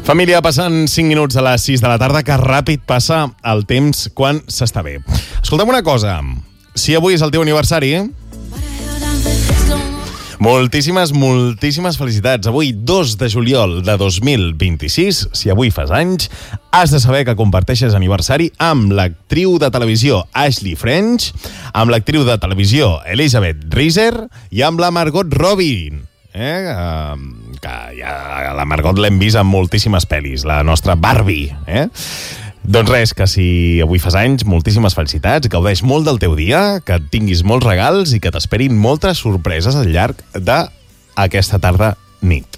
Família, passen 5 minuts a les 6 de la tarda, que ràpid passa el temps quan s'està bé. Escolta'm una cosa, si avui és el teu aniversari, moltíssimes felicitats. Avui, 2 de juliol de 2026, si avui fas anys, has de saber que comparteixes aniversari amb l'actriu de televisió Ashley French, amb l'actriu de televisió Elizabeth Reeser i amb la Margot Robbie. Que ja la Margot l'hem vist en moltíssimes pel·lis, la nostra Barbie. Doncs res, que si avui fas anys, moltíssimes felicitats, gaudeix molt del teu dia, que tinguis molts regals i que t'esperin moltes sorpreses al llarg d'aquesta tarda nit.